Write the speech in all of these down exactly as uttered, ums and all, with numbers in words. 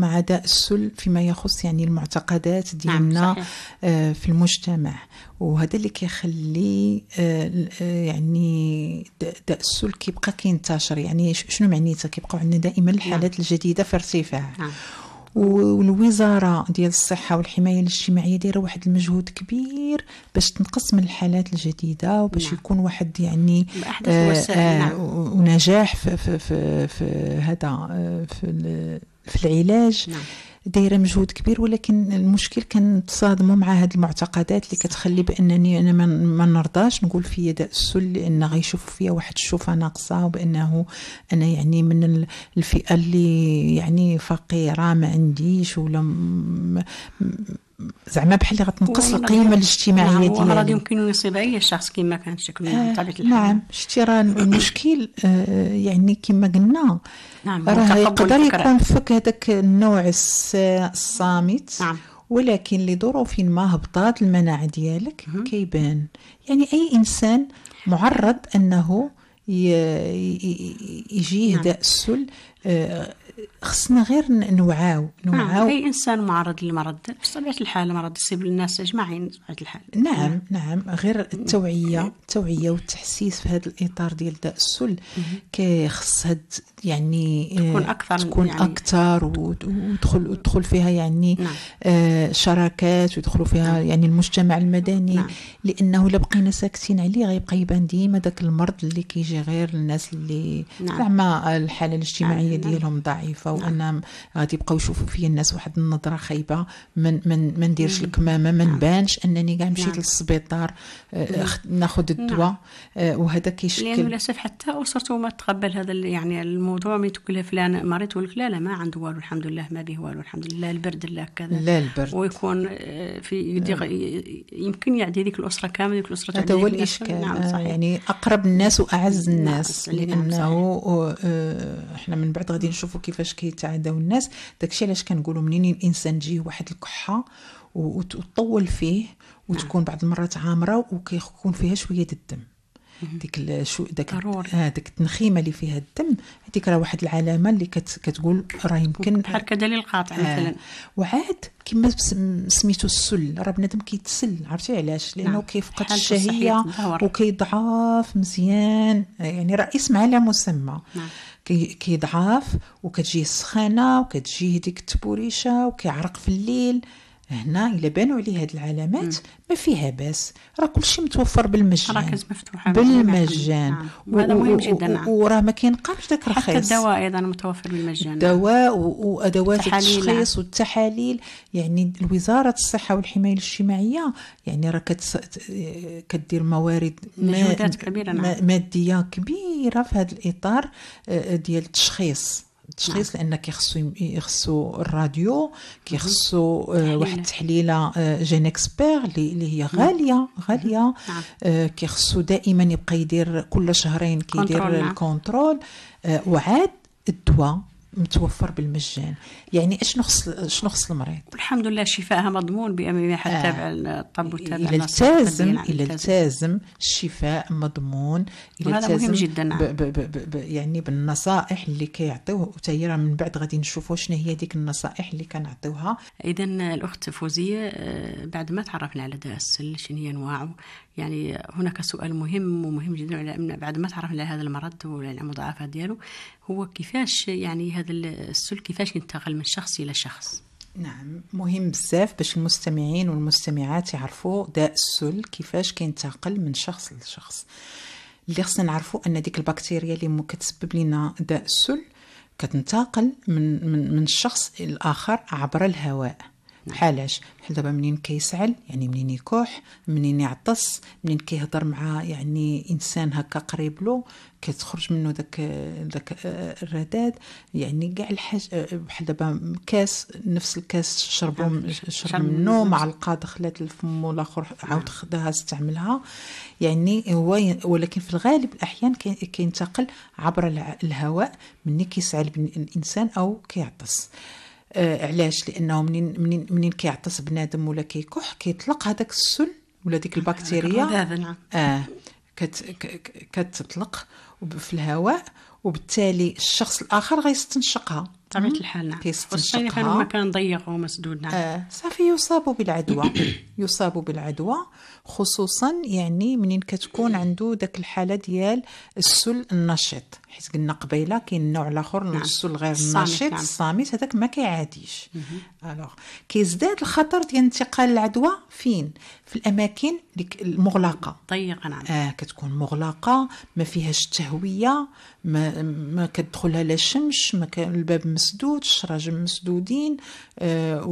مع داء السل فيما يخص يعني المعتقدات ديالنا نعم في المجتمع، وهذا اللي كيخلي يعني داء السل كيبقى كينتشر. يعني شنو معنيتها؟ كيبقاو عندنا دائما الحالات نعم. الجديده في ارتفاع. نعم. والوزاره ديال الصحه والحمايه الاجتماعيه دايره واحد المجهود كبير باش تنقص من الحالات الجديده وباش نعم. يكون واحد يعني آه آه نعم. ونجاح في في في, في هذا في في العلاج. نعم. دايره مجهود كبير، ولكن المشكل كنتصادموا مع هذه المعتقدات اللي كتخلي بانني انا ما نرضاش نقول فيا داء السل، لان غيشوفوا فيا واحد الشوفه ناقصه، وبانه انا يعني من الفئه اللي يعني فقيره ما عنديش، ولا زعما بحال اللي غتنقص القيمه الاجتماعيه ديالي. نعم. وهذا يمكن يصيب اي شخص كما كان شكل آه بطبيعه الحال. نعم. شتي راه المشكل آه يعني كما قلنا نعم. راه يقدر يكون فك هذاك النوع الصامت. نعم. ولكن لظروف ما هبطات المناعه ديالك كيبان. يعني اي انسان معرض انه يجيه داء السل. آه خصنا غير نوعاو نوعاو. اي انسان معرض للمرض بطبيعه الحال المرض يصيب الناس اجمعين بطبيعه الحال. نعم نعم. غير التوعيه التوعيه والتحسيس في هذا الاطار ديال داء السل كيخص هاد يعني تكون اكثر تكون يعني اكثر وتدخل وتدخل فيها يعني نعم. آه شراكات ويدخلوا فيها نعم. يعني المجتمع المدني. نعم. لانه لا بقينا ساكتين عليه غيبقى يبان ديما داك المرض اللي كيجي غير الناس اللي نعم. زعما الحاله الاجتماعيه نعم. ديالهم ضعيفه. وأنا غادي يبقاو يشوفوا فيا الناس واحد النظره خايبه. من من ما نديرش الكمامه، ما نبانش انني كاع مشيت للسبيطار ناخذ الدواء. وهذا كيشكل لأن للاسف حتى اسرته ما تقبل هذا يعني الموضوع. ما تقول لها فلان مريض يقول لك لا لا ما عنده والو الحمد لله، ما به والو الحمد لله، البرد لا كذا لا البرد. ويكون في يمكن يعدي ذيك الاسره كامله ذيك الاسره. هذا هو الاشكال. نعم يعني اقرب الناس واعز الناس. نعم. لانه احنا من بعد غادي نشوفوا كيفاش كيتعادوا الناس. داكشي علاش كنقولوا منين الانسان تجيه واحد الكحه وتطول فيه وتكون نعم. بعض المرات عامره وكيكون فيها شويه الدم، ديك شو داك هذاك التنخيمه اللي فيها الدم، هذيك راه واحد العلامه اللي كت كتقول راه يمكن بحال كدليل قاطع مثلا. آه. وعاد كما سميتو السل راه بنادم كيتسل. عرفتي علاش؟ لانه نعم. كيفقد الشهيه وكيضعف مزيان. يعني راه اسم على مسمى. نعم. كيضعف وكتجيه السخانه وكتجيه ديك التبوريشه وكيعرق في الليل. هنا الا بانوا عليه هاد العلامات ما فيها باس، راه كلشي متوفر بالمجان. مراكز مفتوحه بالمجان. نعم. وهذا مهم جدا. نعم. وراه ما كينقامش داك الرخيص. حتى الدواء ايضا متوفر بالمجان. الدواء وادوات التشخيص والتحاليل. يعني وزاره الصحه والحمايه الاجتماعيه يعني راه كدير موارد مجهودات كبيره نعم. ماديه كبيره في هذا الاطار ديال التشخيص التشخيص. نعم. لان كيخصو يخصو الراديو، كيخصو آه واحد التحليله آه جين اكسبير اللي هي غاليه غاليه. نعم. آه كيخصو دائما يبقى يدير كل شهرين كيدير الكونترول. آه وعاد الدواء متوفر بالمجان. يعني اشنو خص شنو خص المريض؟ الحمد لله شفاءها مضمون بأمر حتى تابع الطب وتابع الى التزم الى التزم الشفاء مضمون. الى هذا مهم جدا. ب ب ب ب يعني بالنصائح اللي كيعطيوه وتايره من بعد غادي نشوفوا شنو هي ديك النصائح اللي كنعطيوها. اذا الاخت فوزيه بعد ما تعرفنا على داء السل شنو هي انواعه، يعني هناك سؤال مهم ومهم جدا بعد ما تعرفنا على هذا المرض والمضاعفات ديالو، هو كيفاش يعني هذا السل كيفاش ينتقل من شخص الى شخص. نعم مهم بزاف باش المستمعين والمستمعات يعرفوا داء السل كيفاش كينتقل من شخص لشخص. اللي خصنا نعرفوا ان ديك البكتيريا اللي كتسبب لنا داء السل كتنتقل من من من الشخص الاخر عبر الهواء. بحالاش؟ بحال دابا منين كيسعل يعني منين يكح، منين يعطس، منين كيهضر مع يعني انسان هكا قريب له كتخرج منه داك داك الرذاذ. يعني كاع الحاج بحال دابا كاس نفس الكاس شربوا شرب منه معلقه دخلت الفم والاخر عاود خداها استعملها. يعني هو ولكن في الغالب الاحيان كينتقل عبر الهواء منين كيسعل الانسان او كيعطس. آه علاش؟ لانه منين منين منين كيعطس بنادم ولا كيكح كيطلق هذاك السل ولا ديك البكتيريا اه كت كتطلق في الهواء، وبالتالي الشخص الاخر غيستنشقها طبيعة الحال نعم، خصوصا إذا كان المكان ضيق ومسدود نعم. آه صافي يصاب بالعدوى يصاب بالعدوى، خصوصا يعني منين كتكون عنده داك الحالة ديال السل النشيط، حيت قلنا قبيله كاين النوع الاخر من السل غير النشيط نعم. الصامت هذاك ما كيعاديش. الوغ كيزداد الخطر ديال انتقال العدوى فين؟ في الاماكن المغلقه ضيقه نعم. اه كتكون مغلقه ما فيهاش تهويه، ما ما كتدخلها لا شمس، ما كان الباب مسدود، الشراجم مسدودين، آه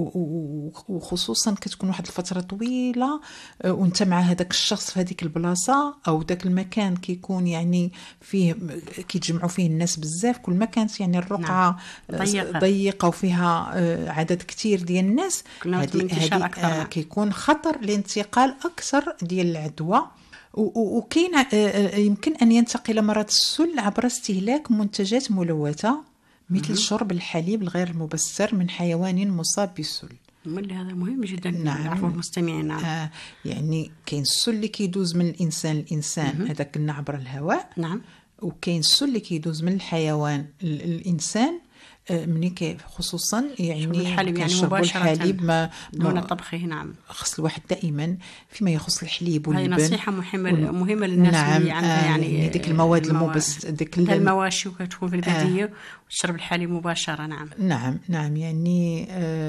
وخصوصا كتكون واحد الفتره طويله آه وانت مع هذاك الشخص في هذيك البلاصه او ذاك المكان كيكون يعني فيه كيتجمعوا فيه الناس بزاف، كل ما كانت يعني الرقعه نعم. ضيقه, ضيقة وفيها آه عدد كتير ديال الناس، هذه آه كيكون خطر لانتقال اكثر ديال العدوى. وكاين يمكن أن ينتقل مرض السل عبر استهلاك منتجات ملوثة مثل شرب الحليب الغير المبستر من حيوان مصاب بالسل. ملي هذا مهم جدا نعم. نعرفوا المستمعين نعم. آه يعني كاين السل اللي كيدوز من الإنسان للإنسان هذاك قلنا عبر الهواء نعم، وكاين السل اللي كيدوز من الحيوان للإنسان مني خصوصا يعني الحليب يعني مباشرة الحليب ما دون طبخه نعم. خص الواحد دائما فيما يخص الحليب واللبن، هذه نصيحة مهمة مهمة للناس نعم. اللي عندها يعني, يعني ديك المواد المبس ديك المواشي وكتكون في البادية آه. وتشرب الحليب مباشرة نعم. نعم نعم يعني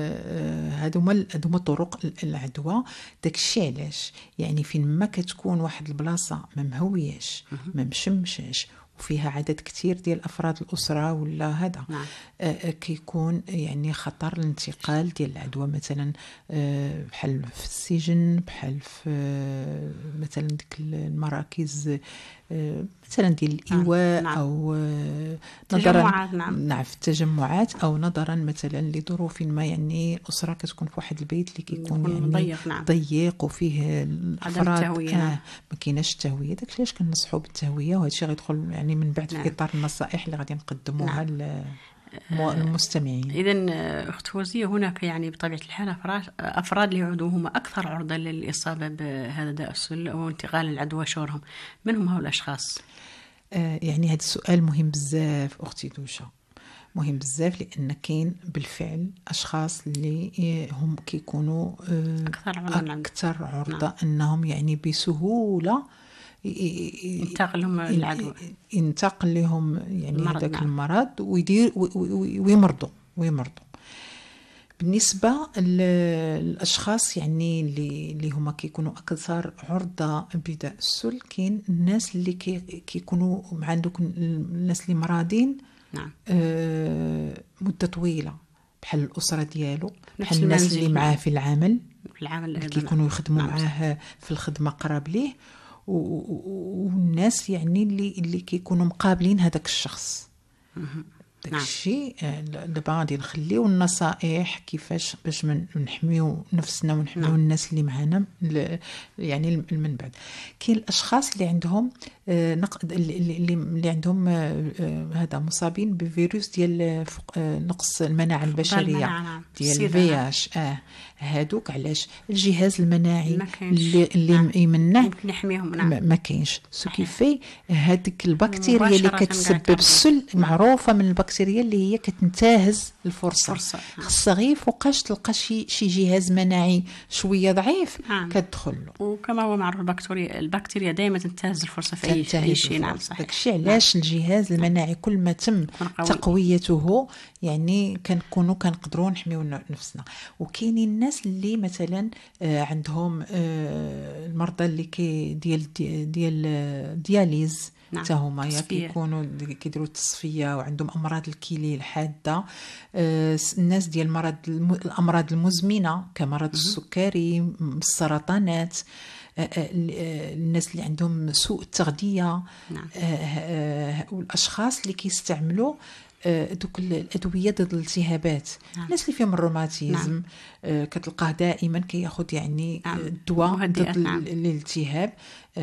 هادو هما هادو طرق العدوى. داك الشيء علاش يعني فين ما كتكون واحد البلاصة ما مهوياش ما مشمشاش وفيها عدد كتير ديال افراد الاسره ولا هذا نعم. آه كيكون يعني خطر الانتقال ديال العدوى، مثلا آه بحال في السجن، بحال في آه مثلا ديك المراكز آه مثلا ديال الايواء نعم. او آه نظرا نعم. نعم في التجمعات او نظرا مثلا لظروف ما يعني الاسره كتكون في واحد البيت اللي كيكون يعني ضيق نعم. ضيق وفيه الافراد آه نعم. ما كايناش التهويه، داك علاش كنصحوا بالتهويه، وهذا الشيء غيدخل يعني من بعد نعم. في اطار النصائح اللي غادي نقدموها نعم. للمستمعين. اذا اخت فوزيه هناك يعني بطبيعه الحال افراد افراد اللي عندهم اكثر عرضه للاصابه بهذا داء السل او انتقال العدوى شورهم، من هم هؤلاء الاشخاص؟ آه يعني هذا السؤال مهم بزاف اختي دوشه، مهم بزاف لان كاين بالفعل اشخاص اللي هم كيكونوا آه اكثر عرضه اكثر عرضه نعم. انهم يعني بسهوله ينتقل لهم العدوى، ينتقل لهم يعني هذاك المرض ويدير ويمرضوا ويمرضوا. بالنسبه للاشخاص يعني اللي اللي هما كيكونوا اكثر عرضه بداء السل، كاين الناس اللي كيكونوا مع دوك الناس اللي مرادين نعم آه مده طويله، بحال الاسره ديالو، بحال الناس اللي معاه في العمل في العمل اللي كيكونوا يخدموا نعم. معاه في الخدمه قراب ليه، والناس يعني اللي اللي كيكونوا مقابلين هذاك الشخص. داك الشيء دابا غادي نخليو النصائح كيفاش باش نحميو نفسنا ونحميو نعم. الناس اللي معنا يعني من بعد. كاين الاشخاص اللي عندهم اللي اللي عندهم هذا مصابين بفيروس ديال نقص المناعه البشريه ديال الفي اش اه هادوك علاش الجهاز المناعي اللي اللي نعم. يمنع ممكن يحميهم نعم. ما كاينش سو كيفي هذيك البكتيريا اللي كتسبب السل معروفه من البكتيريا اللي هي كتنتهز الفرصه، خصها غير فوقاش تلقى شي شي جهاز مناعي شويه ضعيف نعم. كتدخل له. وكما هو معروف البكتيريا البكتيريا دائما تنتهز الفرصه في اي شيء, شيء نعم صحيح. داكشي علاش نعم. الجهاز المناعي كل ما تم تقويته يعني كنكونوا كنقدروا نحميو نفسنا. وكاينين الناس اللي مثلا عندهم المرضى اللي كي ديال ديال دياليز نعم. حتى هما كيكونوا كيديروا التصفيه وعندهم امراض الكلى الحاده، الناس ديال المرض الامراض المزمنه كمرض السكري، السرطانات، الناس اللي عندهم سوء التغذيه نعم. والاشخاص اللي كيستعملوا دوك الادويه ضد الالتهابات نعم. الناس اللي فيهم الروماتيزم نعم. كتلقاه دائما كياخذ يعني نعم. الدواء ضد نعم. الالتهاب،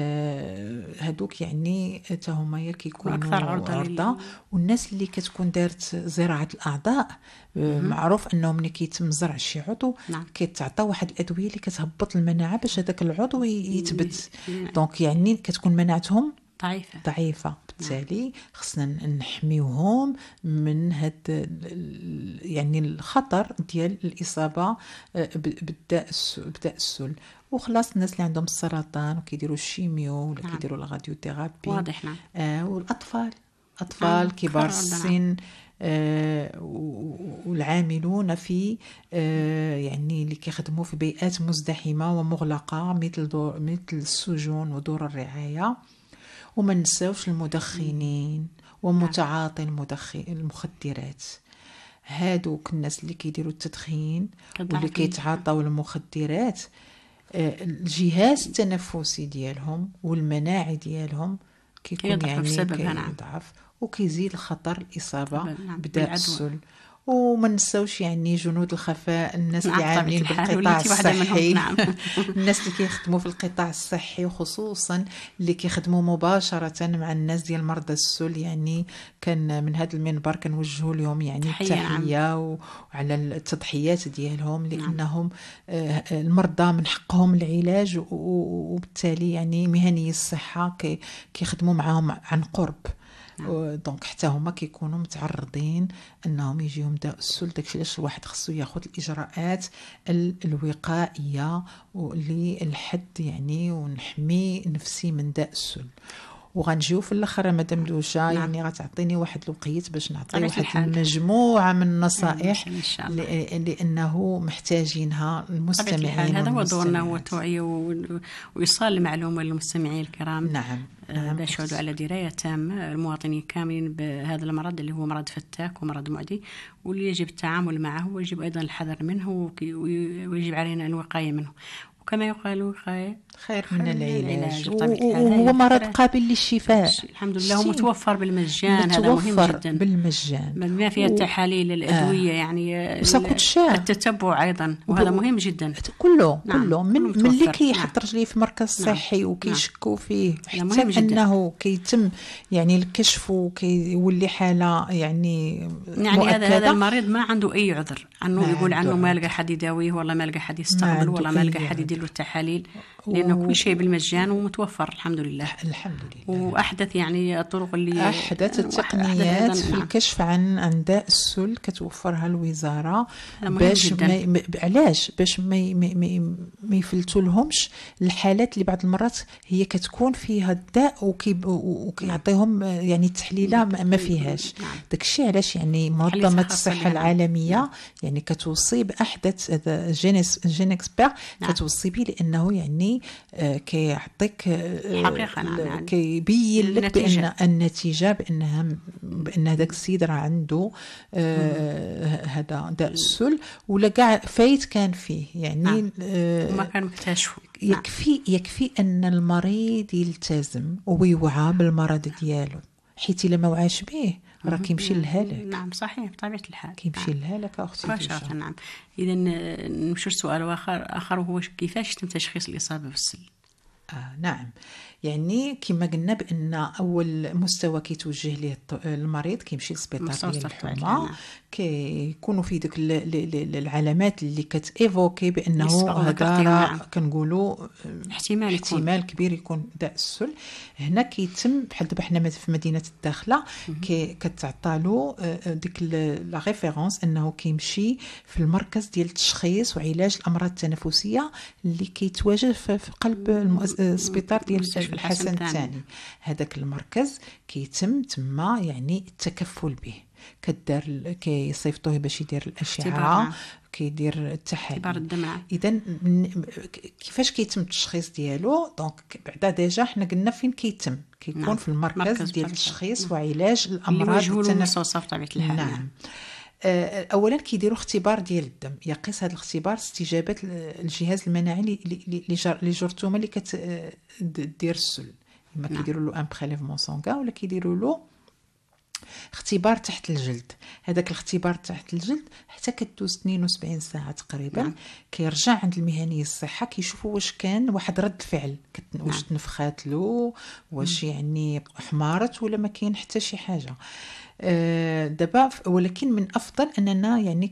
هادوك يعني حتى هما كيكونوا عرضه. والناس اللي كتكون دارت زراعه الاعضاء معروف انهم ملي كيتم زرع شي عضو نعم. كيتعطى واحد الادويه اللي كتهبط المناعه باش هذاك العضو يثبت نعم. دونك يعني كتكون مناعتهم ضعيفة ضعيفة بالتالي خصنا نحميوهم من هاد يعني الخطر ديال الإصابة بالداء بالداء السل. وخلاص الناس اللي عندهم السرطان وكيديروا الشيميو ولا نعم. كيديروا الراديوثيرابي واضح. نعم. آه والأطفال أطفال نعم. كبار كبار السن آه والعاملون في آه يعني اللي كيخدموا في بيئات مزدحمة ومغلقة مثل دور مثل السجون ودور الرعاية. وما نساوش المدخنين ومتعاطي المدخن المخدرات. هادوك الناس اللي كيديروا التدخين واللي كيتعاطوا المخدرات الجهاز التنفسي ديالهم والمناعي ديالهم كيكون يعني كيضعف وكيزيد الخطر الإصابة بداء السل. وما نساوش يعني جنود الخفاء الناس اللي عاملين بالقطاع الصحي نعم. الناس اللي كيخدموا في القطاع الصحي وخصوصا اللي كيخدموا مباشرة مع الناس ديال مرضى السل. يعني كان من هذا المنبر كنوجهوا لهم يعني التحية وعلى التضحيات ديالهم لأنهم نعم. المرضى من حقهم العلاج وبالتالي يعني مهني الصحة كيخدموا معهم عن قرب. دونك حتى هما كيكونوا متعرضين انهم يجيهم داء السل. داكشي علاش الواحد خصو ياخذ الاجراءات الوقائيه للحد يعني ونحمي نفسي من داء السل. وغنجيو في الاخر مدام دوشا نعم. يعني غتعطيني واحد الوقيت باش نعطي واحد المجموعه من النصائح لانه محتاجينها المستمعين. هذا هو دورنا، هو التوعيه وايصال المعلومه للمستمعين الكرام. نعم. نعم. باش يعودوا على درايه تامه المواطنين كاملين بهذا المرض اللي هو مرض فتاك ومرض معدي، واللي يجب التعامل معه ويجب ايضا الحذر منه ويجب علينا الوقايه منه. وكما يقال وقاية خير من العلاج، وهو مرض قابل للشفاء الحمد لله، ومتوفر بالمجان. هذا مهم جدا بالمجان، ما فيها التحاليل الأدوية آه. يعني التتبع أيضا، وهذا مهم جدا. كله نعم. كله من, من اللي كيحط رجليه في مركز صحي نعم. وكيشكوا فيه حتى أنه كيتم يعني الكشف ويولي حالة يعني يعني مؤكدة. هذا هذا المريض ما عنده أي عذر أنه يقول عنه ما لقى حد يداويه ولا ما لقى حد يستقبل ولا ما لقى حد يدير له التحاليل، لأنه كل شيء بالمجان ومتوفر الحمد لله. الحمد لله. وأحدث يعني الطرق اللي أحدث التقنيات في نعم. الكشف عن عن داء السل كتوفرها الوزارة باش ما علاش باش ما ما ما يفلتوا لهمش الحالات اللي بعض المرات هي كتكون فيها الداء وكيعطيهم يعني التحليلة ما فيهاش. نعم. داكشي علاش يعني منظمة الصحة العالمية نعم. يعني كتوصي بأحدث هذا جينيس جينكسبير نعم. كتوصي به لأنه يعني آه كيعطيك حقيقة نعم. كيبين لك بأن النتيجة بأنها بأن هذاك السيد راه عنده آه هذا داء السل ولا كاع فايت كان فيه يعني نعم. آه ما كان مكتشف. يكفي نعم. يكفي أن المريض يلتزم ويوعى بالمرض ديالو، حيت إلا ما وعاش به راه كيمشي للهلاك. نعم صحيح بطبيعة الحال كيمشي للهلاك اختي مباشرة. نعم. اذا نمشي لسؤال اخر اخر وهو كيفاش يتم تشخيص الاصابه بالسل؟ آه نعم، يعني كما قلنا بان اول مستوى كيتوجه ليه المريض كيمشي للسبيطار ديال الحمى، كيكونوا في ديك العلامات اللي كتيفوكي بانه هذا راه كنقولوا احتمال احتمال كبير يكون داء السل. هنا كيتم بحال دابا حنا في مدينه الداخله كتعطى له ديك لا ريفيرونس انه كيمشي في المركز ديال التشخيص وعلاج الامراض التنفسيه اللي كيتواجد في قلب السبيطار ديال الحسن الثاني. هذاك المركز كيتم تما يعني التكفل به، كدار كيصيفطوه باش يدير الاشعه كيدير التحاليل. اذا كيفاش كيتم التشخيص ديالو؟ دونك بعدا ديجا حنا قلنا فين كيتم كيكون نعم. في المركز ديال التشخيص نعم. وعلاج الامراض التنفسيه بطبيعه الحال. نعم. اولا كيديروا اختبار ديال الدم يقيس هذا الاختبار استجابه الجهاز المناعي اللي جرثومه اللي كتدير السل، اما نعم. كيديروا له ان بريليفمون سانغان ولا كيديروا له اختبار تحت الجلد. هذاك الاختبار تحت الجلد حتى كدوز اثنين وسبعين ساعه تقريبا نعم. كيرجع عند المهني الصحه كيشوفوا واش كان واحد رد فعل نعم. واش تنفخات له واش مم. يعني حمارت ولا ما كاين حتى شي حاجه. أه دابا ولكن من افضل اننا يعني كي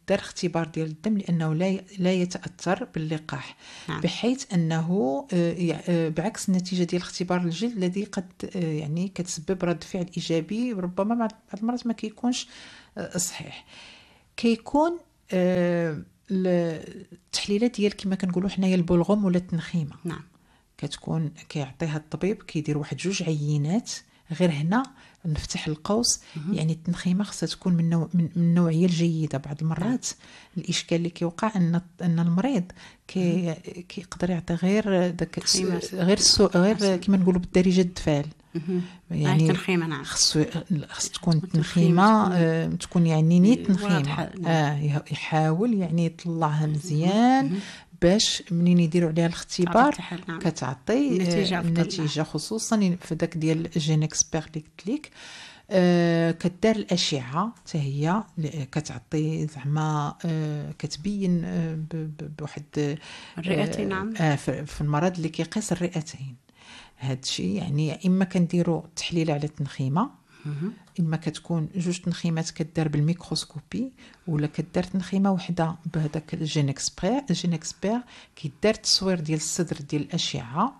كدار اختبار ديال الدم لانه لا لا يتاثر باللقاح. نعم. بحيث انه بعكس النتيجه ديال اختبار الجلد الذي قد يعني كتسبب رد فعل ايجابي ربما بعض المرات ما كيكونش صحيح. كيكون التحليلات ديال كما كنقولوا حنايا البلغم ولا التنخيمه. نعم. كتكون كيعطيها الطبيب كيدير واحد جوج عينات. غير هنا نفتح القوس يعني التنخيمه خصها تكون من نوع من النوعيه الجيده. بعض المرات الاشكال اللي كيوقع ان ان المريض كي كيقدر يعطي غير داك غير غير كما نقولوا بالدارجه الدفال. يعني التنخيمه نعم خص خص تكون التنخيمه آه تكون يعني نيت تنخيمه. اه يحاول يعني يطلعها مزيان باش منين يديروا عليها الاختبار نعم. كتعطي النتيجه, النتيجة خصوصا في داك ديال جين اكسبير اللي قلت لك. آه كدار الاشعه حتى هي كتعطي زعما آه كتبين آه بواحد آه الرئتين. نعم. آه في المرض اللي كيقيس الرئتين. هذا الشيء يعني يا اما كنديروا تحليل على التنخيمه اما كتكون جوج تنخيمات كدار بالميكروسكوبي ولا كدار تنخيمه وحده بهذاك الجين اكسبير. الجين اكسبير كيدار تصوير ديال الصدر ديال الاشعه.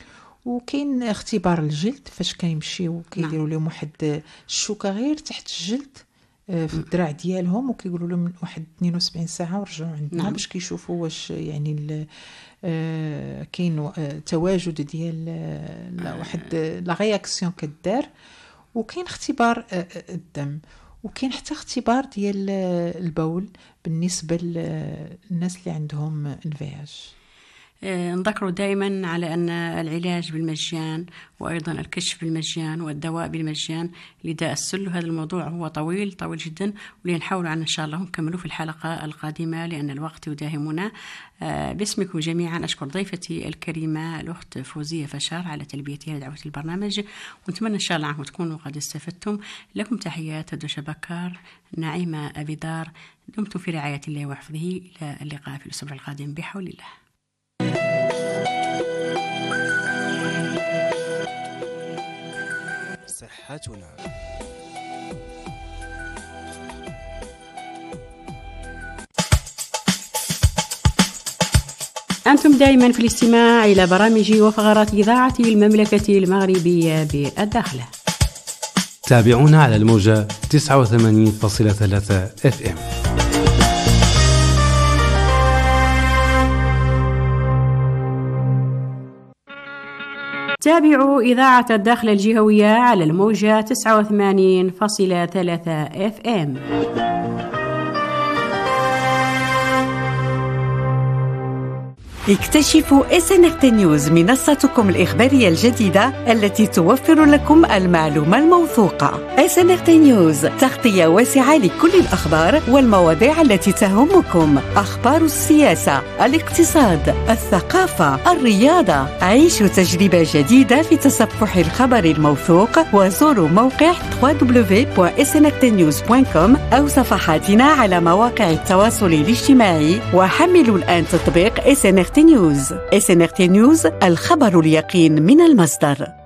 وكاين اختبار الجلد فاش كيمشيو كيديروا لهم واحد الشوكه غير تحت الجلد في الذراع ديالهم وكيقولوا لهم واحد اثنين وسبعين ساعه ورجعوا عندنا. نعم. باش كيشوفوا واش يعني آه كاين آه تواجد ديال آه واحد لا رياكسيون كدار. وكاين اختبار آه الدم وكاين حتى اختبار ديال البول بالنسبه للناس اللي عندهم الفياج. نذكر دائما على أن العلاج بالمجان وأيضا الكشف بالمجان والدواء بالمجان لداء السل. وهذا الموضوع هو طويل طويل جدا واللي نحاول أن إن شاء الله نكمله في الحلقة القادمة لأن الوقت يداهمنا. باسمكم جميعا أشكر ضيفتي الكريمة الأخت فوزية فشار على تلبيتها لدعوة البرنامج ونتمنى إن شاء الله أنكم تكونوا قد استفدتم. لكم تحيات دوشة بكار نعيمة أبي دار. دمتم في رعاية الله وحفظه. إلى اللقاء في الأسبوع القادم بحول الله. صحتنا. أنتم دائما في الاستماع إلى برامج وفقرات إذاعة المملكة المغربية بالداخلة. تابعونا على الموجة تسعة وثمانين فاصلة ثلاثة اف ام. تابعوا إذاعة الداخلة الجهوية على الموجة تسعة وثمانين فاصلة ثلاثة اف ام. اكتشفوا إس إن آر تي نيوز منصتكم الإخبارية الجديدة التي توفر لكم المعلومة الموثوقة. إس إن آر تي نيوز تغطية واسعة لكل الأخبار والمواضيع التي تهمكم. أخبار السياسة، الاقتصاد، الثقافة، الرياضة. عيشوا تجربة جديدة في تصفح الخبر الموثوق وزوروا موقع دبليو دبليو دبليو دوت إس إن آر تي نيوز دوت كوم أو صفحاتنا على مواقع التواصل الاجتماعي وحملوا الآن تطبيق إس إن آر تي نيوز. إس إن آر تي نيوز، الخبر اليقين من المصدر.